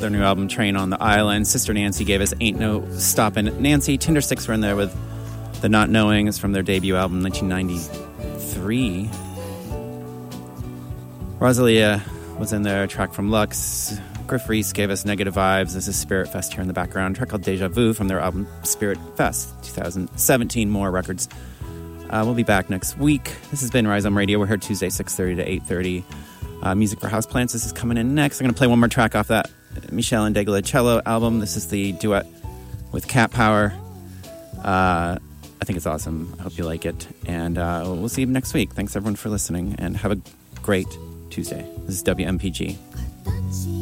their new album, Train on the Island. Sister Nancy gave us Ain't No Stoppin' Nancy. Tindersticks were in there with The Not Knowings from their debut album, 1993. Rosalia was in there, a track from Lux. Griff Reese gave us Negative Vibes. This is Spirit Fest here in the background. A track called Deja Vu from their album Spirit Fest 2017. More records. We'll be back next week. This has been Rhizome Radio. We're here Tuesday, 6:30 to 8:30. Music for Houseplants. This is coming in next. I'm going to play one more track off that Michelle Indegola cello album. This is the duet with Cat Power. I think it's awesome. I hope you like it. And we'll see you next week. Thanks, everyone, for listening. And have a great Tuesday. This is WMPG.